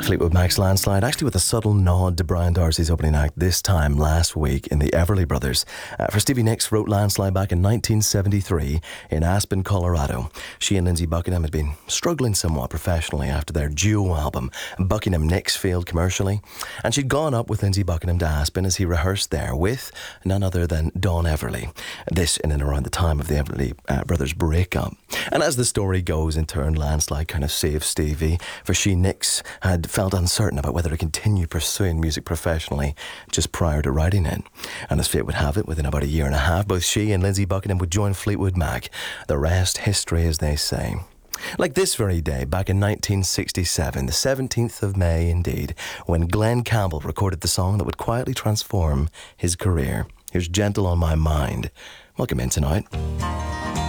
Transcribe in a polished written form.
Fleetwood Mac's Landslide, actually with a subtle nod to Brian Darcy's opening act this time last week in the Everly Brothers. For Stevie Nicks wrote Landslide back in 1973 in Aspen, Colorado. She and Lindsey Buckingham had been struggling somewhat professionally after their duo album, Buckingham Nicks, failed commercially, and she'd gone up with Lindsey Buckingham to Aspen as he rehearsed there with none other than Don Everly. This in and around the time of the Everly Brothers breakup. And as the story goes, in turn, Landslide kind of saved Stevie, for she, Nicks, had felt uncertain about whether to continue pursuing music professionally just prior to writing it. And as fate would have it, within about a year and a half, both she and Lindsey Buckingham would join Fleetwood Mac. The rest, history, as they say. Like this very day, back in 1967, the 17th of May indeed, when Glenn Campbell recorded the song that would quietly transform his career. Here's Gentle on My Mind. Welcome in tonight.